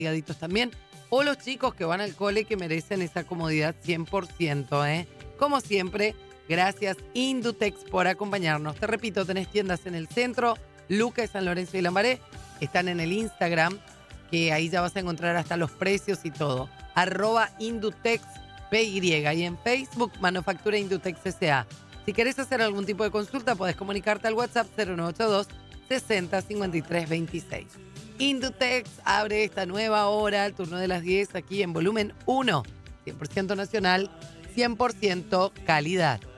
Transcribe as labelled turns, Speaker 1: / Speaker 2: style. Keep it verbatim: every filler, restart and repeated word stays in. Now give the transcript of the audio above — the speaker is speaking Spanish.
Speaker 1: ligaditos también. O los chicos que van al cole que merecen esa comodidad cien por ciento, ¿eh? Como siempre, gracias Indutex por acompañarnos. Te repito, tenés tiendas en el centro, Luca, San Lorenzo y Lambaré. Están en el Instagram, que ahí ya vas a encontrar hasta los precios y todo. Arroba Indutex P Y. Y en Facebook, Manufactura Indutex S A. Si querés hacer algún tipo de consulta, podés comunicarte al WhatsApp cero nueve ocho dos sesenta cincuenta y tres veintiséis. Indutex abre esta nueva hora, el turno de las diez, aquí en volumen uno. cien por ciento nacional, cien por ciento calidad.